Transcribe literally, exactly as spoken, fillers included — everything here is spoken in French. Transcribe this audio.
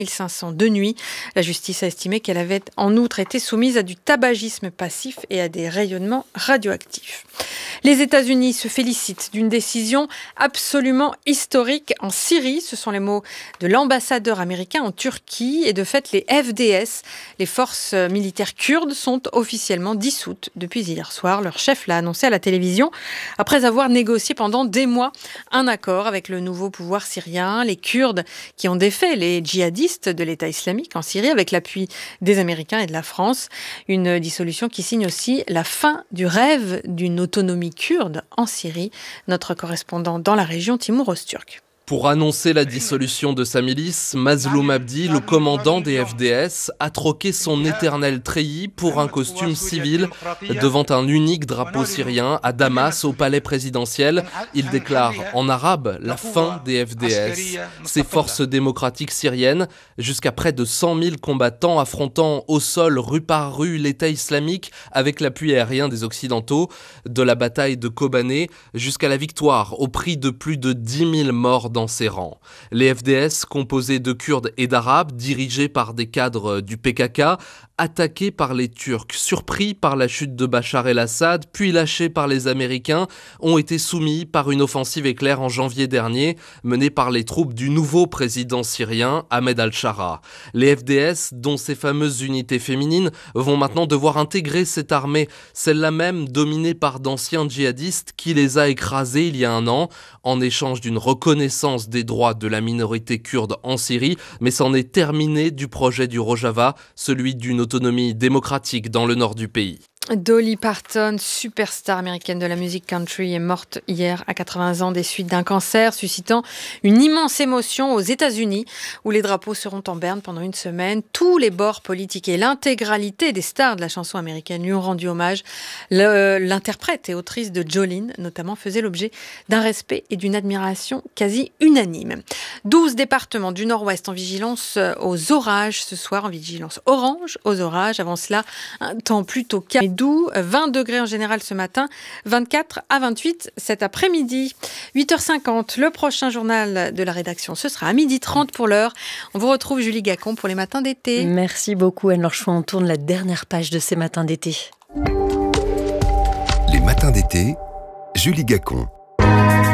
cinq cents de nuit. La justice a estimé qu'elle avait en outre été soumise à du tabagisme passif et à des rayonnements radioactifs. Les États-Unis se félicitent d'une décision absolument historique en Syrie. Ce sont les mots de l'ambassadeur américain en Turquie. Et de fait, les F D S, les forces militaires kurdes, sont officiellement dissoutes depuis hier soir. Leur chef l'a annoncé à la télévision après avoir négocié pendant des mois un accord avec le nouveau pouvoir syrien. Les Kurdes qui ont défait les djihadistes de l'État islamique en Syrie avec l'appui des Américains et de la France. Une dissolution qui signe aussi la fin du rêve d'une autonomie kurde en Syrie. Notre correspondant dans la région, Timur Öztürk. Pour annoncer la dissolution de sa milice, Mazloum Abdi, le commandant des F D S, a troqué son éternel treillis pour un costume civil devant un unique drapeau syrien à Damas, au palais présidentiel. Il déclare en arabe la fin des F D S. Ces forces démocratiques syriennes, jusqu'à près de cent mille combattants affrontant au sol, rue par rue, l'État islamique avec l'appui aérien des Occidentaux, de la bataille de Kobané jusqu'à la victoire au prix de plus de dix mille morts dans ses rangs. Les F D S, composés de Kurdes et d'Arabes, dirigés par des cadres du P K K, attaqués par les Turcs, surpris par la chute de Bachar el-Assad, puis lâchés par les Américains, ont été soumis par une offensive éclair en janvier dernier, menée par les troupes du nouveau président syrien, Ahmed al-Shara. Les F D S, dont ces fameuses unités féminines, vont maintenant devoir intégrer cette armée, celle-là même dominée par d'anciens djihadistes qui les a écrasés il y a un an, en échange d'une reconnaissance des droits de la minorité kurde en Syrie, mais c'en est terminé du projet du Rojava, celui d'une autonomie démocratique dans le nord du pays. Dolly Parton, superstar américaine de la musique country, est morte hier à quatre-vingts ans des suites d'un cancer, suscitant une immense émotion aux États-Unis, où les drapeaux seront en berne pendant une semaine. Tous les bords politiques et l'intégralité des stars de la chanson américaine lui ont rendu hommage. Le, l'interprète et autrice de Jolene, notamment, faisait l'objet d'un respect et d'une admiration quasi unanime. douze départements du nord-ouest en vigilance aux orages ce soir, en vigilance orange aux orages. Avant cela, un temps plutôt calme. Doux, vingt degrés en général ce matin, vingt-quatre à vingt-huit cet après-midi. huit heures cinquante, le prochain journal de la rédaction, ce sera à midi trente pour l'heure. On vous retrouve Julie Gacon pour les matins d'été. Merci beaucoup Anne-Laure Chouin, on tourne la dernière page de ces matins d'été. Les matins d'été, Julie Gacon.